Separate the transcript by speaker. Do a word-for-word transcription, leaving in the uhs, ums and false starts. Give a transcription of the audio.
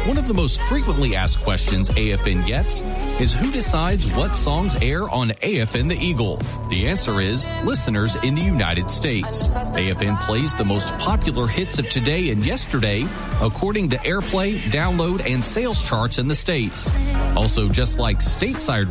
Speaker 1: One of the most frequently asked questions A F N gets is who decides what songs air on A F N The Eagle? The answer is listeners in the United States. A F N plays the most popular hits of today and yesterday according to airplay, download, and sales charts in the States. Also, just like stateside